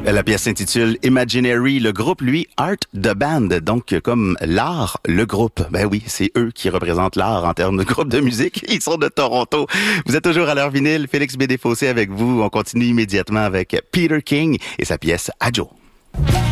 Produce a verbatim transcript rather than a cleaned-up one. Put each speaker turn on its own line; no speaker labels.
La pièce s'intitule Imaginary. Le groupe, lui, Art the Band. Donc, comme l'art, le groupe. Ben oui, c'est eux qui représentent l'art en termes de groupe de musique. Ils sont de Toronto. Vous êtes toujours à l'heure vinyle. Félix B. Desfossés avec vous. On continue immédiatement avec Peter King et sa pièce Adjo.